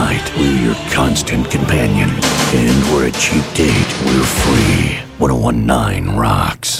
night, we're your constant companion. And we're a cheap date, we're free. 1019 rocks.